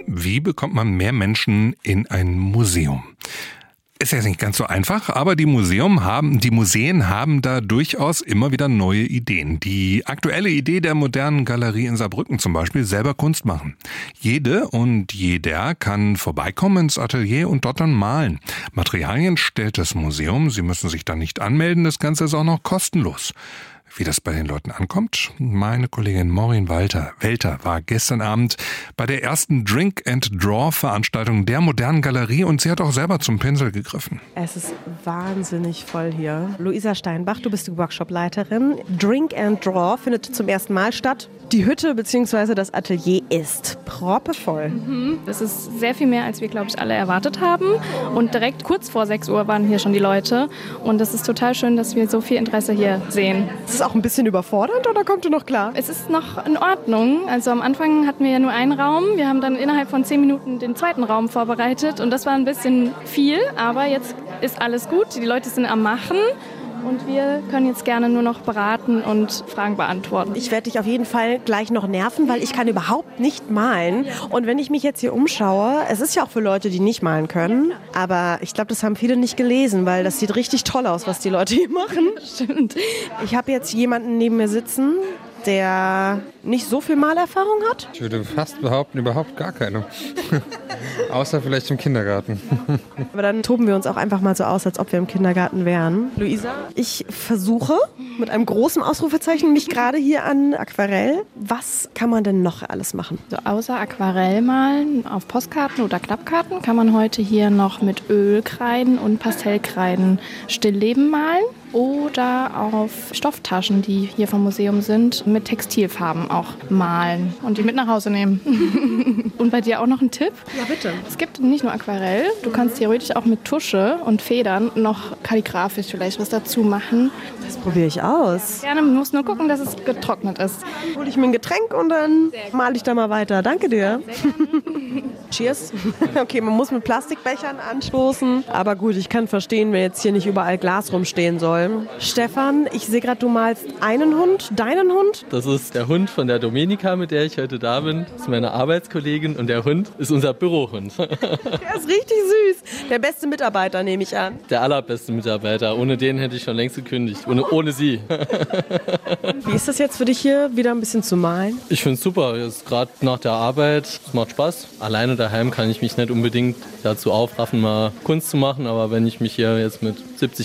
Wie bekommt man mehr Menschen in ein Museum? Ist ja nicht ganz so einfach, aber die Museen haben da durchaus immer wieder neue Ideen. Die aktuelle Idee der modernen Galerie in Saarbrücken zum Beispiel, selber Kunst machen. Jede und jeder kann vorbeikommen ins Atelier und dort dann malen. Materialien stellt das Museum, Sie müssen sich da nicht anmelden, das Ganze ist auch noch kostenlos. Wie das bei den Leuten ankommt? Meine Kollegin Maureen Welter war gestern Abend bei der ersten Drink-and-Draw-Veranstaltung der modernen Galerie und sie hat auch selber zum Pinsel gegriffen. Es ist wahnsinnig voll hier. Luisa Steinbach, du bist die Workshop-Leiterin. Drink and Draw findet zum ersten Mal statt. Die Hütte bzw. das Atelier ist proppevoll. Das ist sehr viel mehr, als wir, glaube ich, alle erwartet haben. Und direkt kurz vor 6 Uhr waren hier schon die Leute. Und es ist total schön, dass wir so viel Interesse hier sehen. Ist es auch ein bisschen überfordernd oder kommt ihr noch klar? Es ist noch in Ordnung. Also am Anfang hatten wir ja nur einen Raum. Wir haben dann innerhalb von 10 Minuten den zweiten Raum vorbereitet. Und das war ein bisschen viel. Aber jetzt ist alles gut. Die Leute sind am Machen. Und wir können jetzt gerne nur noch beraten und Fragen beantworten. Ich werde dich auf jeden Fall gleich noch nerven, weil ich kann überhaupt nicht malen. Und wenn ich mich jetzt hier umschaue, es ist ja auch für Leute, die nicht malen können, aber ich glaube, das haben viele nicht gelesen, weil das sieht richtig toll aus, was die Leute hier machen. Stimmt. Ich habe jetzt jemanden neben mir sitzen, der nicht so viel Malerfahrung hat. Ich würde fast behaupten, überhaupt gar keine. Außer vielleicht im Kindergarten. Aber dann toben wir uns auch einfach mal so aus, als ob wir im Kindergarten wären. Luisa, ich versuche mit einem großen Ausrufezeichen mich gerade hier an Aquarell. Was kann man denn noch alles machen? So, außer Aquarell malen auf Postkarten oder Klappkarten kann man heute hier noch mit Ölkreiden und Pastellkreiden Stillleben malen. Oder auf Stofftaschen, die hier vom Museum sind, mit Textilfarben auch malen und die mit nach Hause nehmen. Und bei dir auch noch ein Tipp? Ja, bitte. Es gibt nicht nur Aquarell, du kannst theoretisch auch mit Tusche und Federn noch kalligrafisch vielleicht was dazu machen. Das probiere ich aus. Gerne, man muss nur gucken, dass es getrocknet ist. Hole ich mir ein Getränk und dann male ich da mal weiter. Danke dir. Cheers. Okay, man muss mit Plastikbechern anstoßen. Aber gut, ich kann verstehen, wenn jetzt hier nicht überall Glas rumstehen soll. Stefan, ich sehe gerade, du malst einen Hund, deinen Hund. Das ist der Hund von der Domenica, mit der ich heute da bin. Das ist meine Arbeitskollegin und der Hund ist unser Bürohund. Der ist richtig süß. Der beste Mitarbeiter, nehme ich an. Der allerbeste Mitarbeiter. Ohne den hätte ich schon längst gekündigt. Ohne sie. Wie ist das jetzt für dich hier, wieder ein bisschen zu malen? Ich finde es super. Jetzt gerade nach der Arbeit, es macht Spaß. Alleine daheim kann ich mich nicht unbedingt dazu aufraffen, mal Kunst zu machen. Aber wenn ich mich hier jetzt mit 70